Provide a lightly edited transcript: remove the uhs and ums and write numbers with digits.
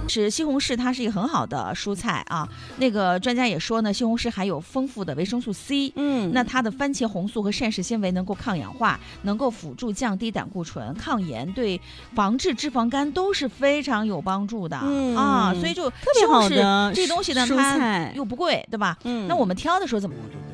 是西红柿，它是一个很好的蔬菜啊。那个专家也说呢，西红柿含有丰富的维生素 C，那它的番茄红素和膳食纤维能够抗氧化，能够辅助降低胆固醇、抗炎，对防治脂肪肝都是非常有帮助的啊。所以就特别好的这东西呢，它又不贵，对吧？那我们挑的时候怎么